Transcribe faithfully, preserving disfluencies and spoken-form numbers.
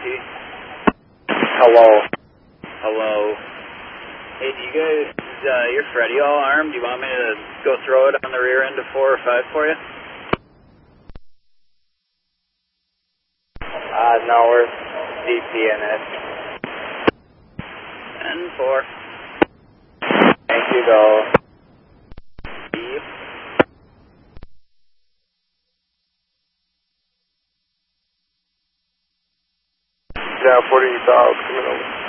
T. Hello. Hello. Hey, do you guys, is uh, your Freddy all armed? Do you want me to go throw it on the rear end of four or five for you? Uh, no, we're D P in it. And four. Thank you, though. Yep. Yeah, forty South, coming over.